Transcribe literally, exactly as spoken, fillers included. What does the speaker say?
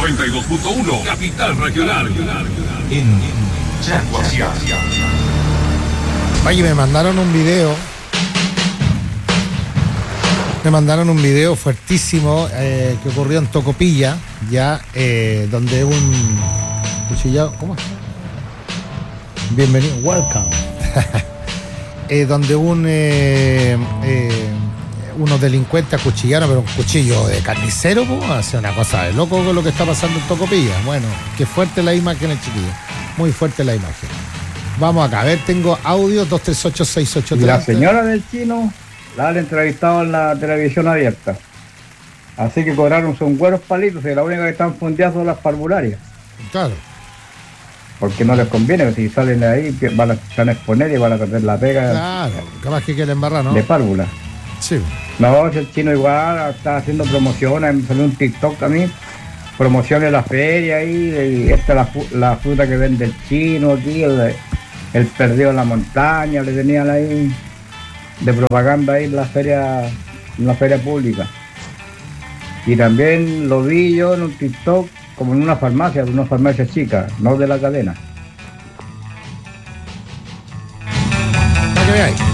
noventa y dos punto uno, Capital Regional. En Chaguasia. Oye, me mandaron un video. Me mandaron un video fuertísimo eh, que ocurrió en Tocopilla, ya, eh, donde un cuchillado. ¿Cómo es? Bienvenido, welcome. eh, donde un eh, eh, unos delincuentes acuchillaron, pero un cuchillo de carnicero, pues, hace una cosa de loco con lo que está pasando en Tocopilla. Bueno, qué fuerte la imagen, el chiquillo. Muy fuerte la imagen. Vamos acá, a ver, tengo audio dos tres ocho seis ocho tres. La señora del chino la han entrevistado en la televisión abierta. Así que cobraron son buenos palitos y la única que están fundeadas son las parvularias. Claro. Porque no les conviene, si salen de ahí van a, van a exponer y van a perder la pega. Claro, capaz que quieren embarrar, ¿no? De párvula. Sí. No, el chino igual está haciendo promociones, me salió un TikTok a mí, promociones de la feria ahí, y esta es la, la fruta que vende el chino aquí, el, el perdido en la montaña, le tenían ahí de propaganda ahí en la feria, en la feria pública. Y también lo vi yo en un TikTok como en una farmacia, una farmacia chica, no de la cadena. Para que veáis.